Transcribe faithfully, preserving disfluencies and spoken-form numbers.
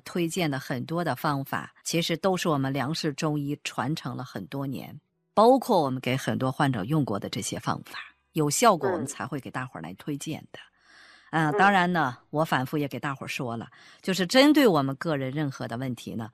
推荐的很多的方法，其实都是我们梁氏中医传承了很多年，包括我们给很多患者用过的这些方法，有效果我们才会给大伙儿来推荐的。嗯、呃，当然呢，我反复也给大伙儿说了，就是针对我们个人任何的问题呢，